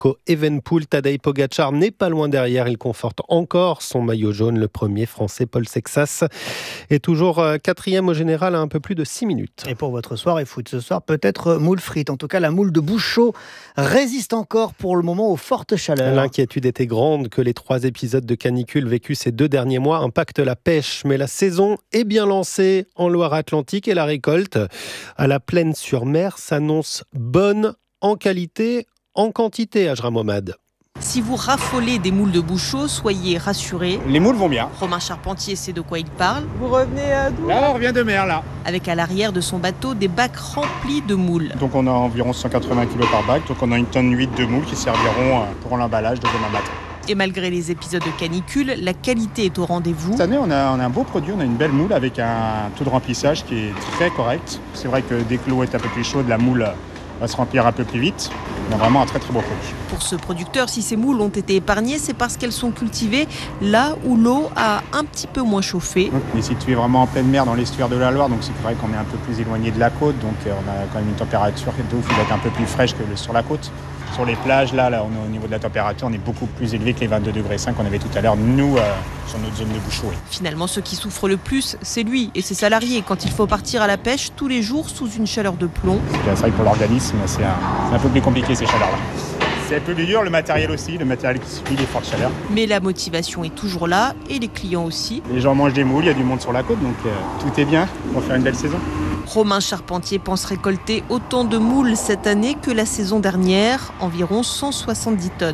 Remco Evenepoel. Tadej Pogacar n'est pas loin derrière. Il conforte encore son maillot jaune. Le premier français, Paul Sexas, est toujours quatrième au général à un peu plus de 6 minutes. Et pour votre soirée foot ce soir, peut-être moule frite. En tout cas, la moule de Bouchot résiste encore pour le moment aux fortes chaleurs. L'inquiétude était grande que les 3 épisodes de canicule vécus ces 2 derniers mois impactent la pêche. Mais la saison est bien lancée en Loire-Atlantique et la récolte à la Plaine-sur-Mer s'annonce bonne en qualité, en quantité, Ajra Mohamed. Si vous raffolez des moules de Bouchot, soyez rassurés. Les moules vont bien. Romain Charpentier sait de quoi il parle. Vous revenez d'où ? Là, on revient de mer, là. Avec à l'arrière de son bateau des bacs remplis de moules. Donc on a environ 180 kg par bac. Donc on a une tonne 8 de moules qui serviront pour l'emballage de demain matin. Et malgré les épisodes de canicule, la qualité est au rendez-vous. Cette année, on a un beau produit. On a une belle moule avec un taux de remplissage qui est très correct. C'est vrai que dès que l'eau est un peu plus chaude, la moule va se remplir un peu plus vite. On a vraiment un très très beau produit. Pour ce producteur, si ces moules ont été épargnées, c'est parce qu'elles sont cultivées là où l'eau a un petit peu moins chauffé. Donc, on est situé vraiment en pleine mer dans l'estuaire de la Loire, donc c'est vrai qu'on est un peu plus éloigné de la côte, donc on a quand même une température d'eau qui va être un peu plus fraîche que sur la côte. Sur les plages, là, on est au niveau de la température, on est beaucoup plus élevé que les 22,5 degrés qu'on avait tout à l'heure, nous, sur notre zone de Bouchot. Finalement, ce qui souffre le plus, c'est lui et ses salariés quand il faut partir à la pêche tous les jours sous une chaleur de plomb. C'est vrai que pour l'organisme, c'est un peu plus compliqué ces chaleurs-là. C'est un peu plus dur, le matériel aussi, le matériel qui subit les fortes chaleurs. Mais la motivation est toujours là et les clients aussi. Les gens mangent des moules, il y a du monde sur la côte, donc tout est bien pour faire une belle saison. Romain Charpentier pense récolter autant de moules cette année que la saison dernière, environ 170 tonnes.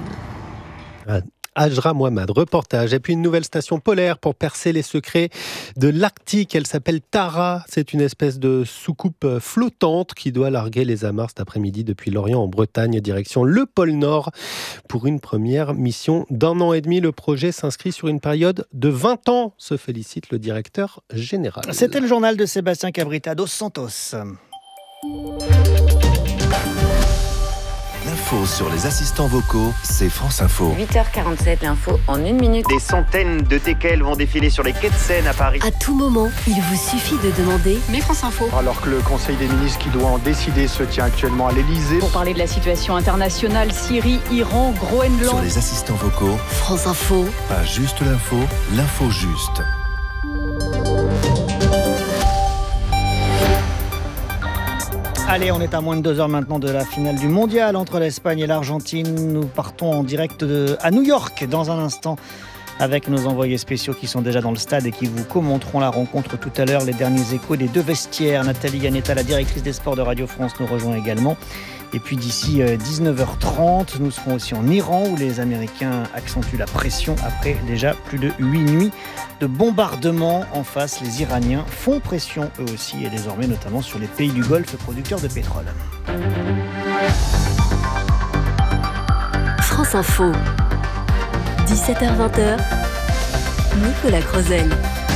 Ajra Mohamed, reportage. Et puis une nouvelle station polaire pour percer les secrets de l'Arctique. Elle s'appelle Tara. C'est une espèce de soucoupe flottante qui doit larguer les amarres cet après-midi depuis Lorient en Bretagne, direction le pôle Nord. Pour une première mission d'1 an et demi, le projet s'inscrit sur une période de 20 ans, se félicite le directeur général. C'était le journal de Sébastien Cabrita dos Santos. L'info sur les assistants vocaux, c'est France Info. 8h47, l'info en 1 minute. Des centaines de teckels vont défiler sur les quais de Seine à Paris. À tout moment, il vous suffit de demander Mais France Info. Alors que le Conseil des ministres qui doit en décider se tient actuellement à l'Elysée. Pour parler de la situation internationale, Syrie, Iran, Groenland. Sur les assistants vocaux, France Info. pas juste l'info juste. Allez, on est à moins de 2 heures maintenant de la finale du mondial entre l'Espagne et l'Argentine. Nous partons en direct à New York dans un instant avec nos envoyés spéciaux qui sont déjà dans le stade et qui vous commenteront la rencontre tout à l'heure. Les derniers échos des 2 vestiaires. Nathalie Yanetta, la directrice des sports de Radio France, nous rejoint également. Et puis d'ici 19h30, nous serons aussi en Iran où les Américains accentuent la pression après déjà plus de 8 nuits de bombardements. En face, les Iraniens font pression eux aussi et désormais notamment sur les pays du Golfe producteurs de pétrole. France Info. 17h-20h. Nicolas Crozel.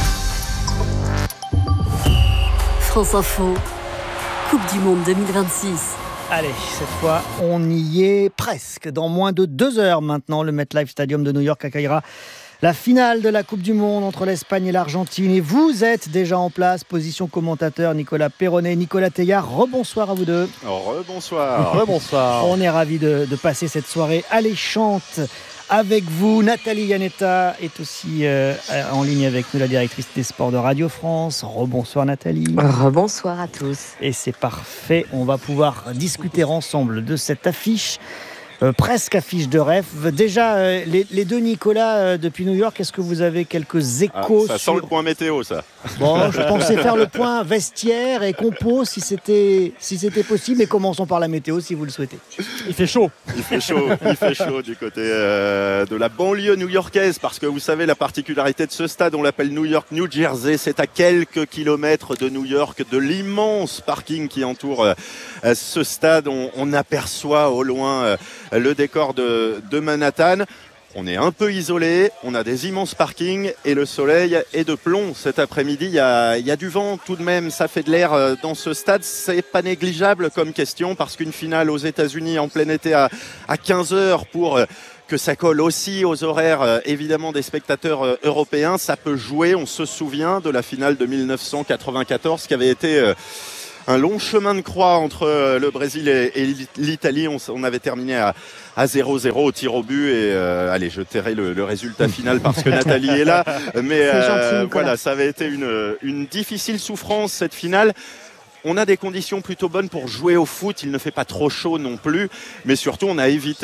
France Info. Coupe du Monde 2026. Allez, cette fois, on y est presque. Dans moins de 2 heures maintenant, le MetLife Stadium de New York accueillera la finale de la Coupe du Monde entre l'Espagne et l'Argentine. Et vous êtes déjà en place, position commentateur Nicolas Perronnet, Nicolas Teillard. Rebonsoir à vous deux. Rebonsoir. Rebonsoir. On est ravis de passer cette soirée alléchante avec vous. Nathalie Yanetta est aussi en ligne avec nous, la directrice des sports de Radio France. Rebonsoir Nathalie. Rebonsoir à tous. Et c'est parfait, on va pouvoir discuter ensemble de cette affiche. Presque affiche de rêve. Déjà, les deux Nicolas, depuis New York, est-ce que vous avez quelques échos ça sent le point météo, ça. Bon, je pensais faire le point vestiaire et compo si c'était possible. Mais commençons par la météo, si vous le souhaitez. Il fait chaud. Il fait chaud du côté de la banlieue new-yorkaise, parce que vous savez, la particularité de ce stade, on l'appelle New York, New Jersey. C'est à quelques kilomètres de New York, de l'immense parking qui entoure ce stade. On aperçoit au loin le décor de Manhattan. On est un peu isolé, on a des immenses parkings et le soleil est de plomb cet après-midi. Il y a du vent tout de même, ça fait de l'air dans ce stade. C'est pas négligeable comme question parce qu'une finale aux États-Unis en plein été à 15h pour que ça colle aussi aux horaires évidemment des spectateurs européens, ça peut jouer. On se souvient de la finale de 1994 qui avait été un long chemin de croix entre le Brésil et l'Italie. On avait terminé à 0-0 au tir au but et allez, je tairai le résultat final parce que Nathalie est là, mais voilà, ça avait été une difficile souffrance cette finale. On a des conditions plutôt bonnes pour jouer au foot. Il ne fait pas trop chaud non plus. Mais surtout, on a évité,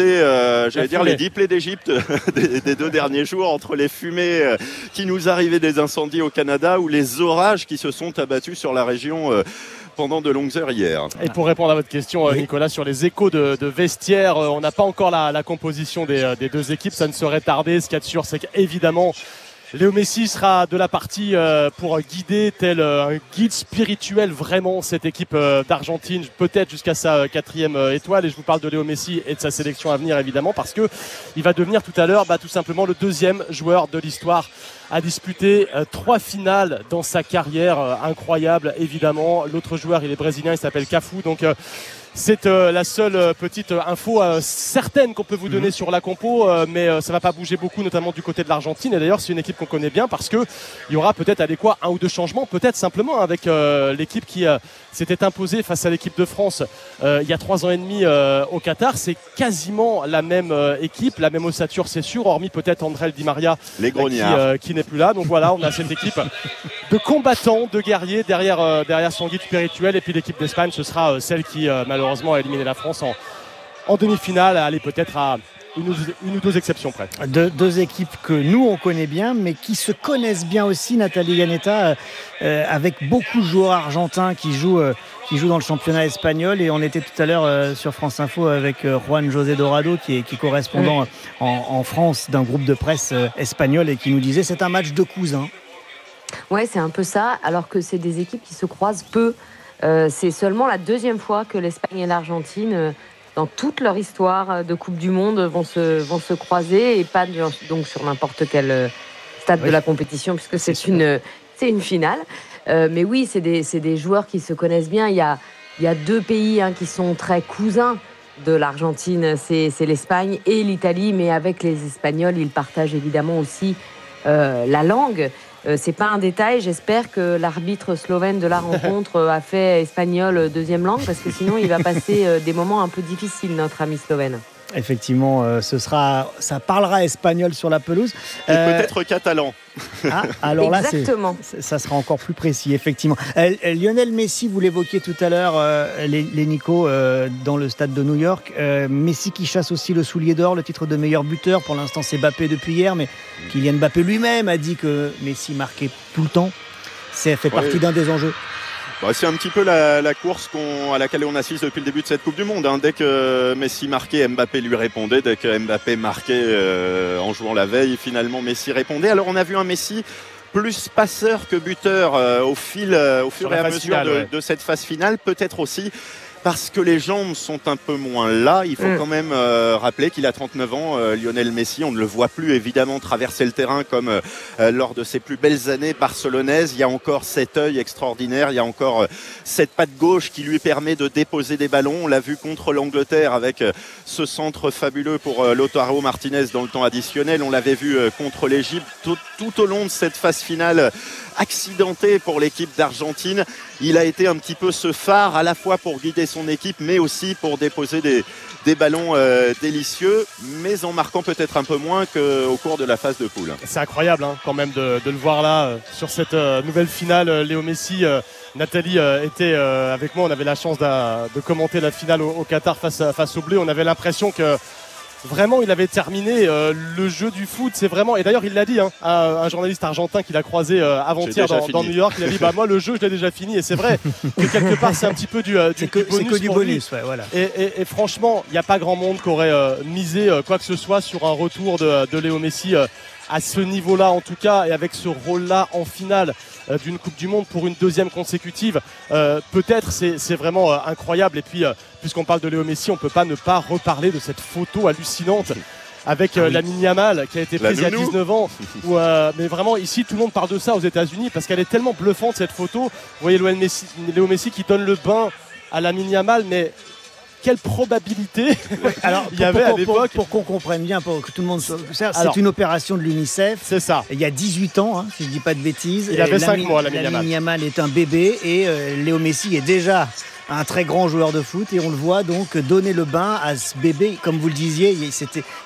les 10 plaies d'Égypte des 2 derniers jours entre les fumées qui nous arrivaient des incendies au Canada ou les orages qui se sont abattus sur la région pendant de longues heures hier. Et pour répondre à votre question, Nicolas, sur les échos de vestiaire, on n'a pas encore la composition des 2 équipes. Ça ne serait tardé. Ce qu'il y a de sûr, c'est qu'évidemment, Léo Messi sera de la partie pour guider tel un guide spirituel vraiment cette équipe d'Argentine, peut-être jusqu'à sa 4e étoile. Et je vous parle de Léo Messi et de sa sélection à venir évidemment parce que il va devenir tout à l'heure tout simplement le 2e joueur de l'histoire à disputer 3 finales dans sa carrière. Incroyable évidemment. L'autre joueur, il est brésilien, il s'appelle Cafu. Donc c'est la seule petite info certaine qu'on peut vous donner sur la compo, mais ça ne va pas bouger beaucoup, notamment du côté de l'Argentine. Et d'ailleurs, c'est une équipe qu'on connaît bien parce qu'il y aura peut-être adéquat 1 ou 2 changements, peut-être simplement avec l'équipe qui s'était imposée face à l'équipe de France il y a 3 ans et demi au Qatar. C'est quasiment la même équipe, la même ossature, c'est sûr, hormis peut-être André Di Maria qui n'est plus là. Donc voilà, on a cette équipe de combattants, de guerriers derrière son guide spirituel. Et puis l'équipe d'Espagne, ce sera celle qui malheureusement a éliminé la France en demi-finale. Allez, peut-être à une ou 2 exceptions près. 2 équipes que nous on connaît bien, mais qui se connaissent bien aussi, Nathalie Ganetta, avec beaucoup de joueurs argentins qui jouent dans le championnat espagnol. Et on était tout à l'heure sur France Info avec Juan José Dorado, qui est correspondant en France d'un groupe de presse espagnol, et qui nous disait c'est un match de cousins. Ouais, c'est un peu ça, alors que c'est des équipes qui se croisent peu. C'est seulement la 2e fois que l'Espagne et l'Argentine, dans toute leur histoire de Coupe du Monde, vont se croiser, et pas donc sur n'importe quel stade de la compétition, puisque c'est une finale. Mais oui, c'est des joueurs qui se connaissent bien. Il y a 2 pays qui sont très cousins de l'Argentine, c'est l'Espagne et l'Italie, mais avec les Espagnols, ils partagent évidemment aussi la langue. C'est pas un détail, j'espère que l'arbitre slovène de la rencontre a fait espagnol 2e langue, parce que sinon il va passer des moments un peu difficiles, notre ami slovène. Effectivement, ça parlera espagnol sur la pelouse. Et peut-être catalan. Alors là, ça sera encore plus précis, effectivement. Lionel Messi, vous l'évoquiez tout à l'heure, les Nico, dans le stade de New York. Messi qui chasse aussi le soulier d'or, le titre de meilleur buteur. Pour l'instant, c'est Mbappé depuis hier, mais Kylian Mbappé lui-même a dit que Messi marquait tout le temps. Ça fait partie d'un des enjeux. C'est un petit peu la course à laquelle on assiste depuis le début de cette Coupe du Monde. Dès que Messi marquait, Mbappé lui répondait. Dès que Mbappé marquait en jouant la veille, finalement Messi répondait. Alors on a vu un Messi plus passeur que buteur au fur et à mesure de cette phase finale. Peut-être aussi parce que les jambes sont un peu moins là. Il faut quand même rappeler qu'il a 39 ans, Lionel Messi. On ne le voit plus évidemment traverser le terrain comme lors de ses plus belles années barcelonaises. Il y a encore cet œil extraordinaire, il y a encore cette patte gauche qui lui permet de déposer des ballons. On l'a vu contre l'Angleterre avec ce centre fabuleux pour Lautaro Martinez dans le temps additionnel. On l'avait vu contre l'Égypte tout au long de cette phase finale accidenté pour l'équipe d'Argentine. Il a été un petit peu ce phare à la fois pour guider son équipe, mais aussi pour déposer des ballons délicieux, mais en marquant peut-être un peu moins qu'au cours de la phase de poule. C'est incroyable quand même de le voir là sur cette nouvelle finale. Léo Messi, Nathalie était avec moi, on avait la chance de commenter la finale au Qatar face au Bleu. On avait l'impression que vraiment, il avait terminé le jeu du foot. C'est vraiment, et d'ailleurs, il l'a dit à un journaliste argentin qu'il a croisé avant-hier dans New York. Il a dit moi, le jeu, je l'ai déjà fini. Et c'est vrai que quelque part, c'est un petit peu du bonus. C'est que du bonus, voilà. Et franchement, il n'y a pas grand monde qui aurait misé quoi que ce soit sur un retour de Léo Messi à ce niveau-là, en tout cas, et avec ce rôle-là en finale d'une Coupe du Monde pour une 2e consécutive. Peut-être c'est vraiment incroyable. Et puis puisqu'on parle de Léo Messi, on ne peut pas ne pas reparler de cette photo hallucinante avec Lamine Yamal qui a été prise il y a 19 ans mais vraiment ici tout le monde parle de ça aux États-Unis parce qu'elle est tellement bluffante cette photo. Vous voyez Léo Messi qui donne le bain à Lamine Yamal, mais quelle probabilité alors, il y avait à l'époque. Pour qu'on comprenne bien, pour que tout le monde soit... C'est Alors, une opération de l'UNICEF. C'est ça. Il y a 18 ans, si je ne dis pas de bêtises. Il avait 5 mois, Lamine Yamal est un bébé et Léo Messi est déjà un très grand joueur de foot et on le voit donc donner le bain à ce bébé. Comme vous le disiez,